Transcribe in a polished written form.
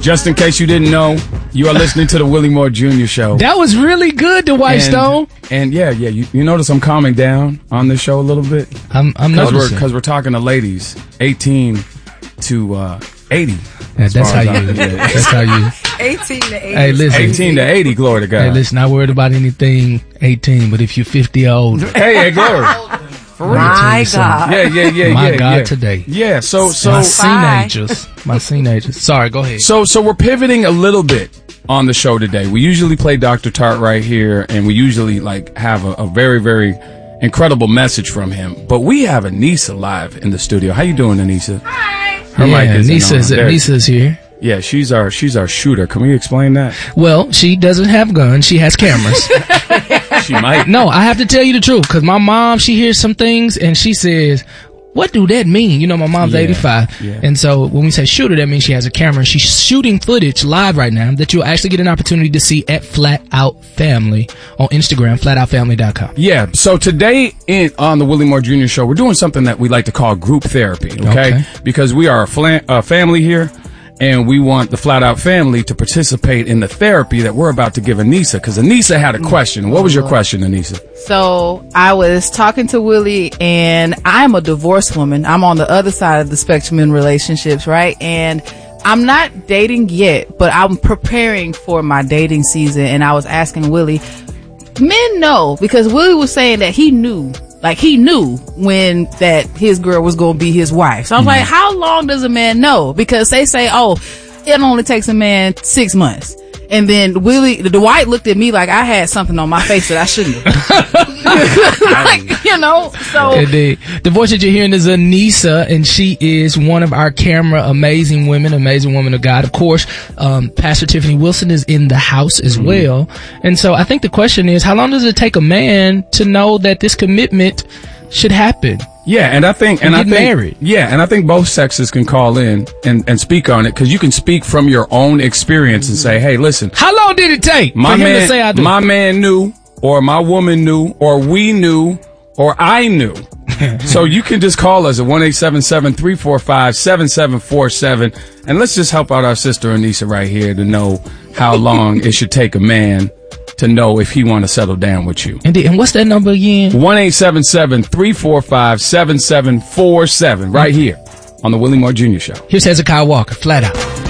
Just in case you didn't know, you are listening to the Willie Moore Jr. Show. That was really good, the White Stone. And yeah, you notice I'm calming down on this show a little bit? I'm noticing. Because we're talking to ladies 18 to 80. Yeah, that's how you. That's how you. 18 to 80. Hey, listen. 18 to 80, glory to God. Hey, listen, not worried about anything 18, but if you're 50 or older. Hey, glory. For real. My God. Yeah. My God, today. Yeah, so my teenagers. Sorry, go ahead. So we're pivoting a little bit on the show today. We usually play Dr. Tart right here, and we usually have a very, very incredible message from him. But we have Anissa live in the studio. How you doing, Anissa? Hi. Her mic isn't on. Anissa's here. Yeah, she's our shooter. Can we explain that? Well, she doesn't have guns. She has cameras. She might. No, I have to tell you the truth, because my mom, she hears some things and she says, what do that mean? You know, my mom's 85. Yeah. And so when we say shooter, that means she has a camera. She's shooting footage live right now that you'll actually get an opportunity to see at Flat Out Family on Instagram, flatoutfamily.com. Yeah. So today on the Willie Moore Jr. Show, we're doing something that we like to call group therapy. Okay. Because we are a family here. And we want the Flat Out family to participate in the therapy that we're about to give Anissa. Because Anissa had a question. What was your question, Anissa? So I was talking to Willie, and I'm a divorced woman. I'm on the other side of the spectrum in relationships, right? And I'm not dating yet, but I'm preparing for my dating season. And I was asking Willie, men know, because Willie was saying that he knew when that his girl was going to be his wife. So I was like, how long does a man know? Because they say, it only takes a man 6 months. And then Willie, Dwight looked at me like I had something on my face that I shouldn't have. So. The voice that you're hearing is Anissa, and she is one of our camera amazing women of God. Of course, Pastor Tiffany Wilson is in the house as well. And so I think the question is, how long does it take a man to know that this commitment should happen? Yeah, and I think married. Yeah, and I think both sexes can call in and speak on it, because you can speak from your own experience and say, hey, listen, how long did it take for him to say I do? My man knew, or my woman knew, or we knew, or I knew. So you can just call us at 1-877-345-7747, and let's just help out our sister Anissa right here to know how long it should take a man to know if he want to settle down with you. And what's that number again? 1-877-345-7747, right here on the Willie Moore Jr. Show. Here's Hezekiah Walker, Flat Out.